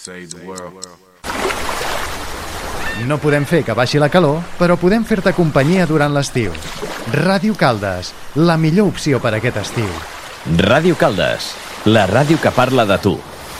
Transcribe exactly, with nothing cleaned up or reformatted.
No podem fer que baixi la calor, però podem fer-te companyia durant l'estiu. Ràdio Caldes, la millor opció per aquest estiu. Ràdio Caldes, la ràdio que parla de tu.